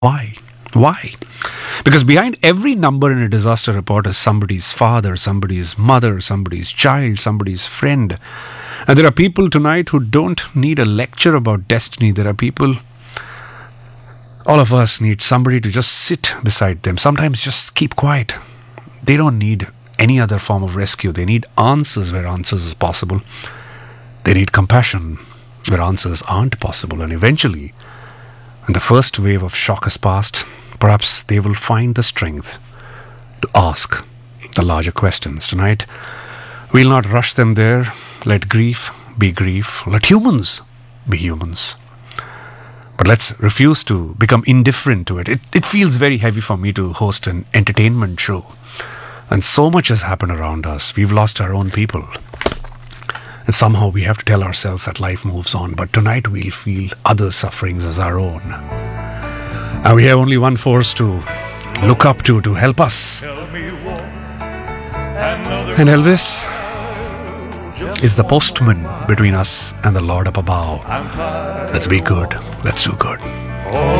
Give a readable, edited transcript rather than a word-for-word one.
Why? Why? Because behind every number in a disaster report is somebody's father, somebody's mother, somebody's child, somebody's friend. And there are people tonight who don't need a lecture about destiny. There are people, all of us need somebody to just sit beside them. Sometimes just keep quiet. They don't need any other form of rescue. They need answers where answers is possible. They need compassion where answers aren't possible. And eventually, when the first wave of shock has passed, perhaps they will find the strength to ask the larger questions. Tonight, we'll not rush them there. Let grief be grief. Let humans be humans. But let's refuse to become indifferent to it. It feels very heavy for me to host an entertainment show. And so much has happened around us. We've lost our own people. And somehow we have to tell ourselves that life moves on. But tonight we'll feel others' sufferings as our own. And we have only one force to look up to help us. And Elvis is the postman between us and the Lord up above. Let's be good. Let's do good.